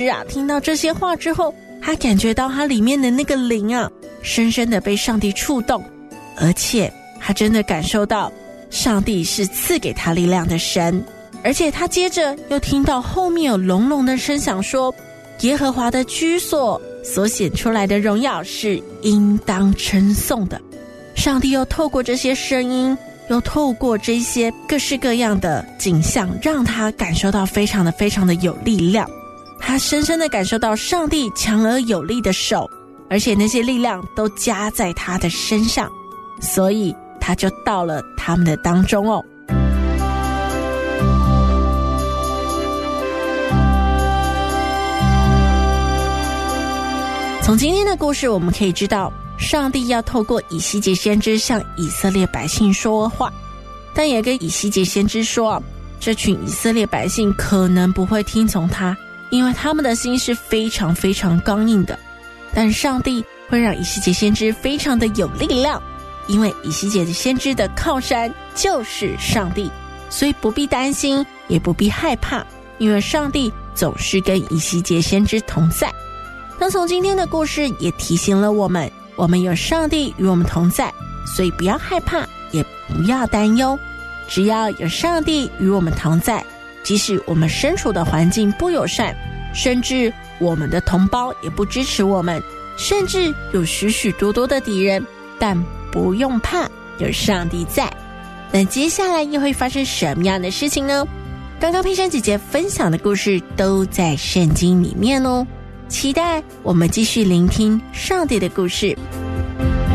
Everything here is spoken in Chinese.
师啊，听到这些话之后，他感觉到他里面的那个灵啊，深深的被上帝触动，而且他真的感受到上帝是赐给他力量的神。而且他接着又听到后面有隆隆的声响说，耶和华的居所所显出来的荣耀是应当称颂的。上帝又透过这些声音，又透过这些各式各样的景象，让他感受到非常的有力量。他深深的感受到上帝强而有力的手，而且那些力量都加在他的身上，所以他就到了他们的当中哦。从今天的故事我们可以知道，上帝要透过以西结先知向以色列百姓说话，但也跟以西结先知说，这群以色列百姓可能不会听从他，因为他们的心是非常刚硬的。但上帝会让以西结先知非常的有力量，因为以西结先知的靠山就是上帝，所以不必担心，也不必害怕，因为上帝总是跟以西结先知同在。那从今天的故事也提醒了我们，我们有上帝与我们同在，所以不要害怕，也不要担忧。只要有上帝与我们同在，即使我们身处的环境不友善，甚至我们的同胞也不支持我们，甚至有许许多多的敌人，但不用怕，有上帝在。那接下来又会发生什么样的事情呢？刚刚佩珊姐姐分享的故事都在圣经里面哦，期待我们继续聆听上帝的故事。